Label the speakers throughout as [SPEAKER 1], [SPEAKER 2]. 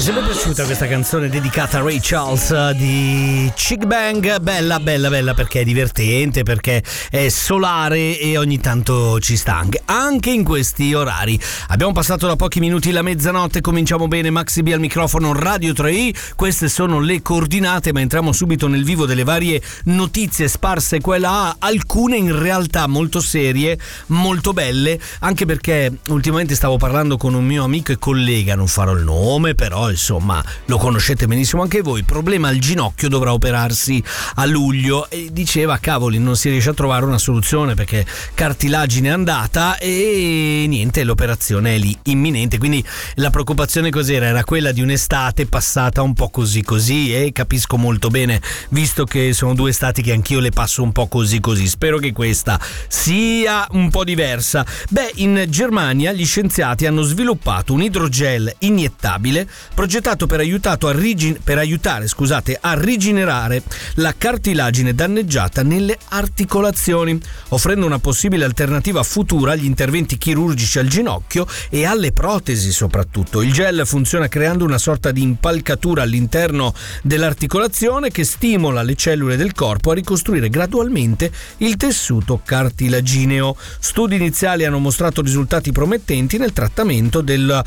[SPEAKER 1] sempre piaciuta questa canzone dedicata a Ray Charles di Chick Bang. Bella perché è divertente, perché è solare e ogni tanto ci sta anche in questi orari. Abbiamo passato da pochi minuti la mezzanotte, cominciamo bene. Maxi B al microfono, Radio 3i, queste sono le coordinate, ma entriamo subito nel vivo delle varie notizie sparse qua e là, alcune in realtà molto serie, molto belle, anche perché ultimamente stavo parlando con un mio amico e collega, non farò il nome, però insomma lo conoscete benissimo anche voi, problema al ginocchio, dovrà operarsi a luglio e diceva cavoli, non si riesce a trovare una soluzione perché cartilagine è andata e niente, l'operazione è lì imminente, quindi la preoccupazione cos'era? Era quella di un'estate passata un po' così e capisco molto bene, visto che sono due estati che anch'io le passo un po' così, spero che questa sia un po' diversa. In Germania gli scienziati hanno sviluppato un idrogel iniettabile progettato per aiutare a rigenerare la cartilagine danneggiata nelle articolazioni, offrendo una possibile alternativa futura agli interventi chirurgici al ginocchio e alle protesi soprattutto. Il gel funziona creando una sorta di impalcatura all'interno dell'articolazione che stimola le cellule del corpo a ricostruire gradualmente il tessuto cartilagineo. Studi iniziali hanno mostrato risultati promettenti nel trattamento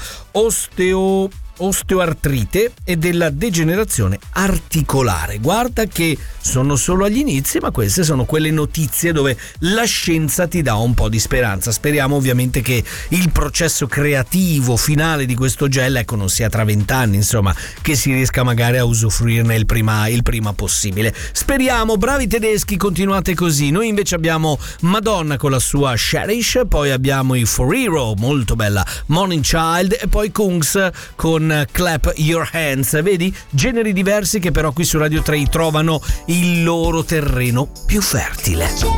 [SPEAKER 1] dell'osteoartrite e della degenerazione articolare. Guarda che sono solo agli inizi, ma queste sono quelle notizie dove la scienza ti dà un po' di speranza. Speriamo ovviamente che il processo creativo finale di questo gel, non sia tra 20 anni, insomma, che si riesca magari a usufruirne il prima possibile. Speriamo, bravi tedeschi, continuate così. Noi invece abbiamo Madonna con la sua Cherish, poi abbiamo i For Hero, molto bella, Morning Child, e poi Kungs con Clap Your Hands. Vedi? Generi diversi che però qui su Radio 3 trovano il loro terreno più fertile.